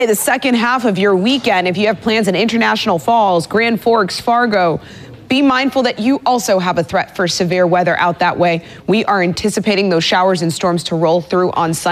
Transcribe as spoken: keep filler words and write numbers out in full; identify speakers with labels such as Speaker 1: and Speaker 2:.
Speaker 1: The second half of your weekend, if you have plans in International Falls, Grand Forks, Fargo, be mindful that you also have a threat for severe weather out that way. We are anticipating those showers and storms to roll through on Sunday.